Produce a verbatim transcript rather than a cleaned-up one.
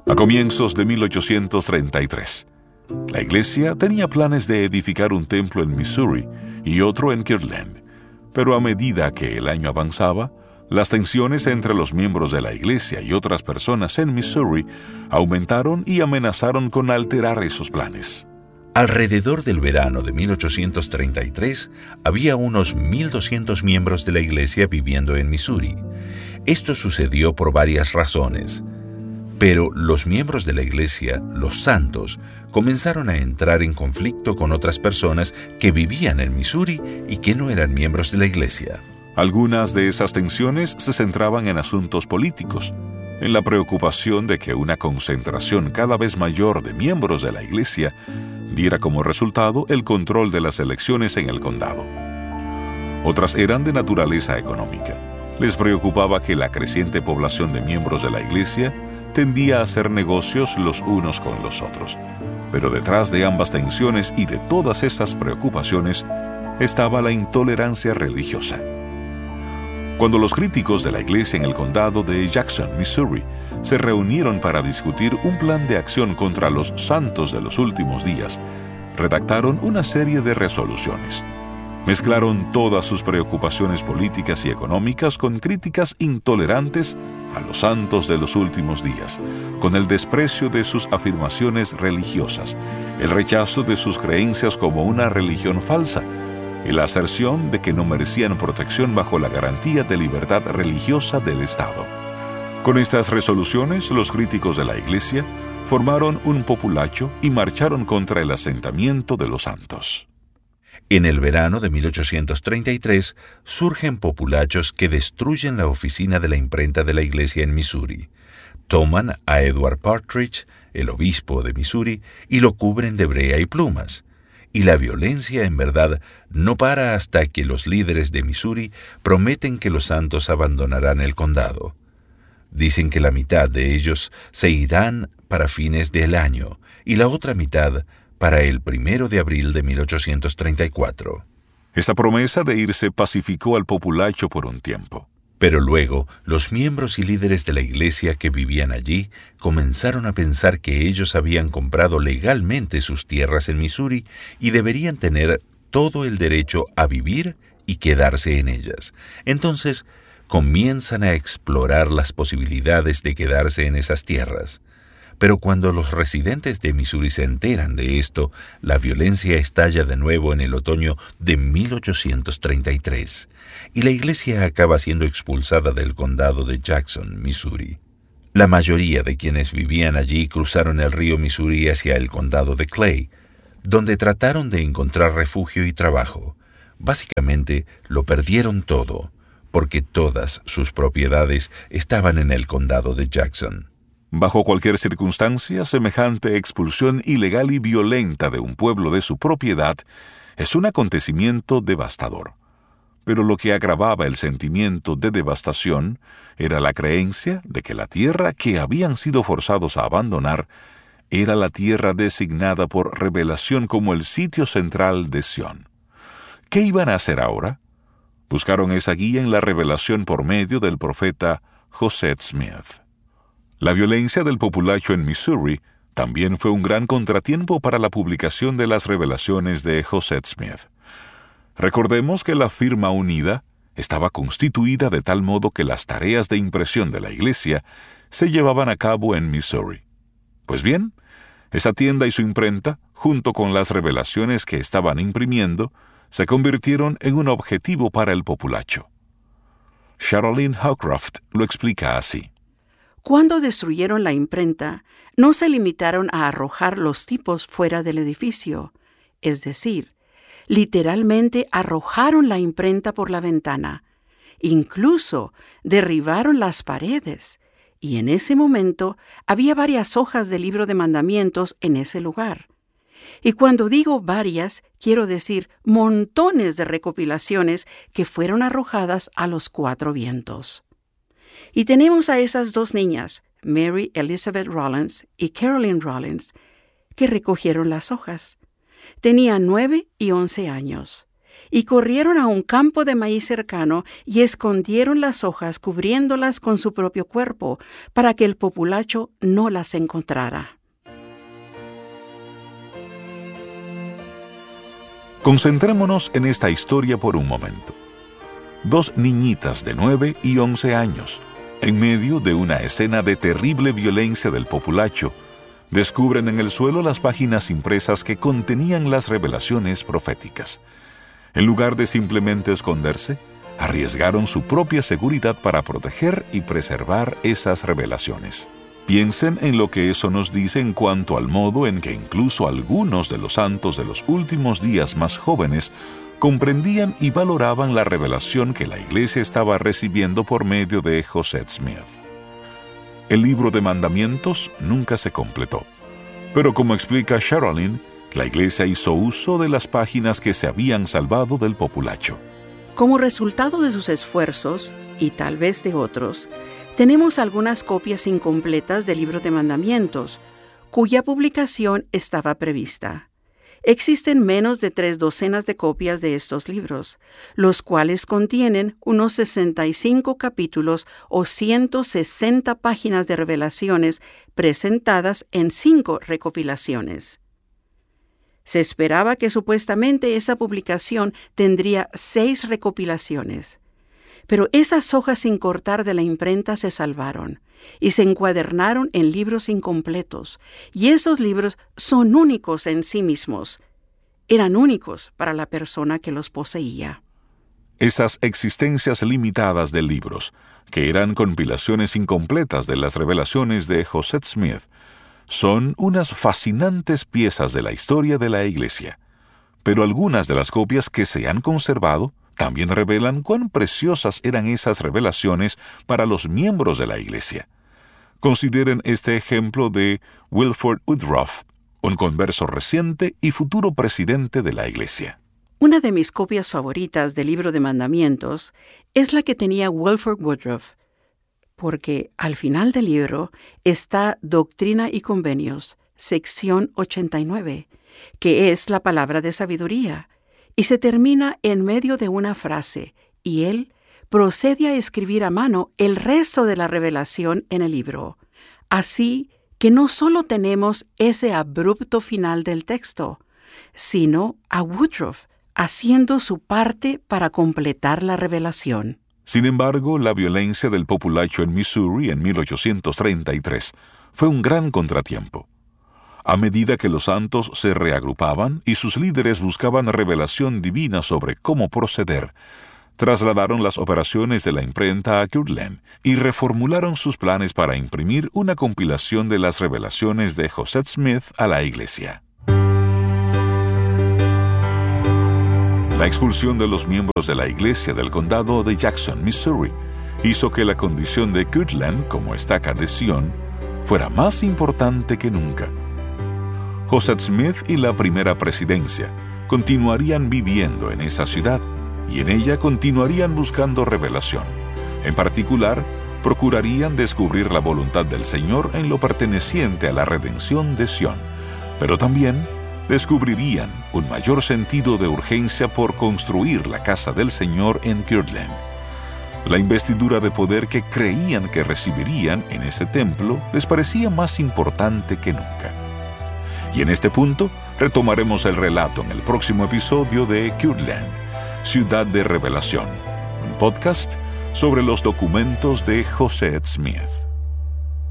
A comienzos de mil ochocientos treinta y tres, la iglesia tenía planes de edificar un templo en Missouri y otro en Kirtland, pero a medida que el año avanzaba, las tensiones entre los miembros de la iglesia y otras personas en Missouri aumentaron y amenazaron con alterar esos planes. Alrededor del verano de mil ochocientos treinta y tres, había unos mil doscientos miembros de la iglesia viviendo en Missouri. Esto sucedió por varias razones. Pero los miembros de la iglesia, los santos, comenzaron a entrar en conflicto con otras personas que vivían en Missouri y que no eran miembros de la iglesia. Algunas de esas tensiones se centraban en asuntos políticos, en la preocupación de que una concentración cada vez mayor de miembros de la iglesia diera como resultado el control de las elecciones en el condado. Otras eran de naturaleza económica. Les preocupaba que la creciente población de miembros de la iglesia tendía a hacer negocios los unos con los otros. Pero detrás de ambas tensiones y de todas esas preocupaciones estaba la intolerancia religiosa. Cuando los críticos de la iglesia en el condado de Jackson, Missouri, se reunieron para discutir un plan de acción contra los santos de los últimos días, redactaron una serie de resoluciones. Mezclaron todas sus preocupaciones políticas y económicas con críticas intolerantes a los santos de los últimos días, con el desprecio de sus afirmaciones religiosas, el rechazo de sus creencias como una religión falsa y la aserción de que no merecían protección bajo la garantía de libertad religiosa del Estado. Con estas resoluciones, los críticos de la iglesia formaron un populacho y marcharon contra el asentamiento de los santos. En el verano de mil ochocientos treinta y tres surgen populachos que destruyen la oficina de la imprenta de la iglesia en Missouri. Toman a Edward Partridge, el obispo de Missouri, y lo cubren de brea y plumas. Y la violencia, en verdad, no para hasta que los líderes de Missouri prometen que los santos abandonarán el condado. Dicen que la mitad de ellos se irán para fines del año y la otra mitad para el primero de abril de mil ochocientos treinta y cuatro. Esta promesa de irse pacificó al populacho por un tiempo. Pero luego, los miembros y líderes de la iglesia que vivían allí comenzaron a pensar que ellos habían comprado legalmente sus tierras en Missouri y deberían tener todo el derecho a vivir y quedarse en ellas. Entonces, comienzan a explorar las posibilidades de quedarse en esas tierras. Pero cuando los residentes de Missouri se enteran de esto, la violencia estalla de nuevo en el otoño de mil ochocientos treinta y tres, y la iglesia acaba siendo expulsada del condado de Jackson, Missouri. La mayoría de quienes vivían allí cruzaron el río Missouri hacia el condado de Clay, donde trataron de encontrar refugio y trabajo. Básicamente, lo perdieron todo, porque todas sus propiedades estaban en el condado de Jackson. Bajo cualquier circunstancia, semejante expulsión ilegal y violenta de un pueblo de su propiedad es un acontecimiento devastador. Pero lo que agravaba el sentimiento de devastación era la creencia de que la tierra que habían sido forzados a abandonar era la tierra designada por revelación como el sitio central de Sión. ¿Qué iban a hacer ahora? Buscaron esa guía en la revelación por medio del profeta José Smith. La violencia del populacho en Missouri también fue un gran contratiempo para la publicación de las revelaciones de José Smith. Recordemos que la firma unida estaba constituida de tal modo que las tareas de impresión de la iglesia se llevaban a cabo en Missouri. Pues bien, esa tienda y su imprenta, junto con las revelaciones que estaban imprimiendo, se convirtieron en un objetivo para el populacho. Charlene Hawcroft lo explica así. Cuando destruyeron la imprenta, no se limitaron a arrojar los tipos fuera del edificio, es decir, literalmente arrojaron la imprenta por la ventana, incluso derribaron las paredes, y en ese momento había varias hojas del libro de mandamientos en ese lugar. Y cuando digo varias, quiero decir montones de recopilaciones que fueron arrojadas a los cuatro vientos. Y tenemos a esas dos niñas, Mary Elizabeth Rollins y Carolyn Rollins, que recogieron las hojas. Tenían nueve y once años. y corrieron a un campo de maíz cercano y escondieron las hojas cubriéndolas con su propio cuerpo, para que el populacho no las encontrara. Concentrémonos en esta historia por un momento. Dos niñitas de nueve y once años, en medio de una escena de terrible violencia del populacho, descubren en el suelo las páginas impresas que contenían las revelaciones proféticas. En lugar de simplemente esconderse, arriesgaron su propia seguridad para proteger y preservar esas revelaciones. Piensen en lo que eso nos dice en cuanto al modo en que incluso algunos de los santos de los últimos días más jóvenes comprendían y valoraban la revelación que la Iglesia estaba recibiendo por medio de José Smith. El libro de mandamientos nunca se completó, pero como explica Sherilyn, la Iglesia hizo uso de las páginas que se habían salvado del populacho. Como resultado de sus esfuerzos, y tal vez de otros, tenemos algunas copias incompletas del libro de mandamientos, cuya publicación estaba prevista. Existen menos de tres docenas de copias de estos libros, los cuales contienen unos sesenta y cinco capítulos o ciento sesenta páginas de revelaciones presentadas en cinco recopilaciones. Se esperaba que supuestamente esa publicación tendría seis recopilaciones, pero esas hojas sin cortar de la imprenta se salvaron y se encuadernaron en libros incompletos, y esos libros son únicos en sí mismos. Eran únicos para la persona que los poseía. Esas existencias limitadas de libros, que eran compilaciones incompletas de las revelaciones de José Smith, son unas fascinantes piezas de la historia de la Iglesia. Pero algunas de las copias que se han conservado también revelan cuán preciosas eran esas revelaciones para los miembros de la Iglesia. Consideren este ejemplo de Wilford Woodruff, un converso reciente y futuro presidente de la Iglesia. Una de mis copias favoritas del libro de mandamientos es la que tenía Wilford Woodruff, porque al final del libro está Doctrina y Convenios, sección ochenta y nueve, que es la palabra de sabiduría, y se termina en medio de una frase, y él procede a escribir a mano el resto de la revelación en el libro. Así que no solo tenemos ese abrupto final del texto, sino a Woodruff haciendo su parte para completar la revelación. Sin embargo, la violencia del populacho en Missouri en mil ochocientos treinta y tres fue un gran contratiempo. A medida que los santos se reagrupaban y sus líderes buscaban revelación divina sobre cómo proceder, trasladaron las operaciones de la imprenta a Kirtland y reformularon sus planes para imprimir una compilación de las revelaciones de José Smith a la Iglesia. La expulsión de los miembros de la Iglesia del condado de Jackson, Missouri, hizo que la condición de Kirtland como estaca de Sion fuera más importante que nunca. José Smith y la primera presidencia continuarían viviendo en esa ciudad y en ella continuarían buscando revelación. En particular, procurarían descubrir la voluntad del Señor en lo perteneciente a la redención de Sion, pero también descubrirían un mayor sentido de urgencia por construir la casa del Señor en Kirtland. La investidura de poder que creían que recibirían en ese templo les parecía más importante que nunca. Y en este punto retomaremos el relato en el próximo episodio de Kirtland, Ciudad de Revelación, un podcast sobre los documentos de José Smith.